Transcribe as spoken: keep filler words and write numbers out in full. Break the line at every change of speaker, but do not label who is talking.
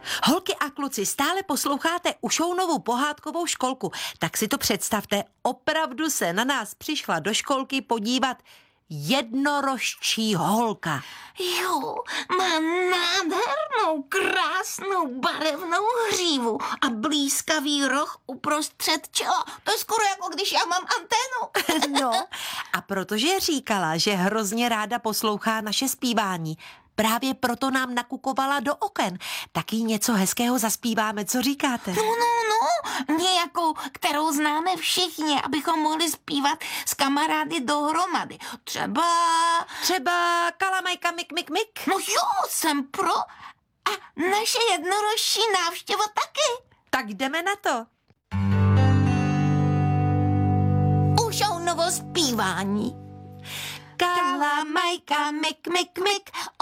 Holky a kluci, stále posloucháte Ušounovu pohádkovou školku. Tak si to představte, opravdu se na nás přišla do školky podívat jednorožčí holka.
Jo, má nádhernou, krásnou, barevnou hřívu a blízkavý roh uprostřed čela. To je skoro jako když já mám anténu.
No, a protože říkala, že hrozně ráda poslouchá naše zpívání, právě proto nám nakukovala do oken. Taky něco hezkého zaspíváme, co říkáte?
No, no, no, nějakou, kterou známe všichni, abychom mohli zpívat s kamarády dohromady. Třeba...
Třeba kalamajka mik, mik, mik.
No jo, jsem pro. A naše jednorožší návštěva taky.
Tak jdeme na to.
Ušounovo zpívání. Kalamajka mik, mik, mik.